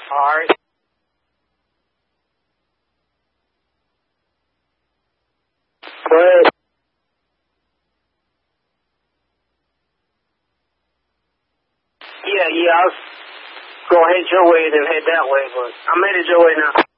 Alright. Go ahead. Yeah, I'll go head your way and then head that way, but I'm headed your way now.